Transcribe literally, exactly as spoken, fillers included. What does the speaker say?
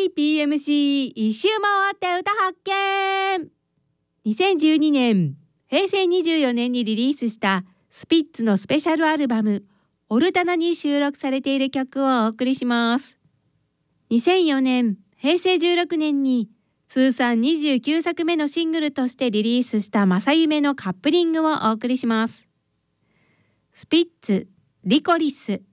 ーピーエムシー 一周回って歌発見。にせんじゅうにねん、へいせいにじゅうよねんにリリースしたスピッツのスペシャルアルバムオルタナに収録されている曲をお送りします。にせんよねん、へいせいじゅうろくねんに通算にじゅうきゅうさくめのシングルとしてリリースした正夢のカップリングをお送りします。スピッツ、リコリス。